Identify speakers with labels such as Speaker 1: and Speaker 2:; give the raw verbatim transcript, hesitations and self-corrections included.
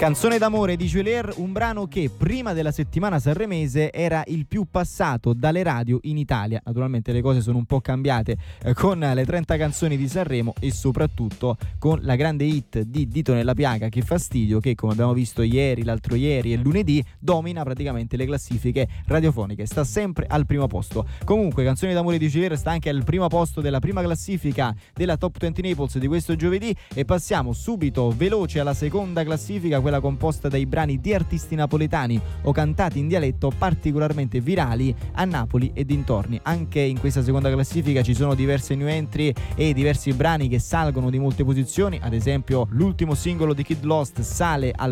Speaker 1: Canzone d'amore di Geolier, un brano che prima della settimana sanremese era il più passato dalle radio in Italia. Naturalmente le cose sono un po' cambiate eh, con le trenta canzoni di Sanremo e soprattutto con la grande hit di Dito nella piaga, Che fastidio, che come abbiamo visto ieri, l'altro ieri e lunedì domina praticamente le classifiche radiofoniche, sta sempre al primo posto. Comunque Canzone d'amore di Geolier sta anche al primo posto della prima classifica della Top venti Naples di questo giovedì e passiamo subito veloce alla seconda classifica, quella composta dai brani di artisti napoletani o cantati in dialetto particolarmente virali a Napoli e dintorni. Anche in questa seconda classifica ci sono diverse new entry e diversi brani che salgono di molte posizioni, ad esempio l'ultimo singolo di Kid Lost sale al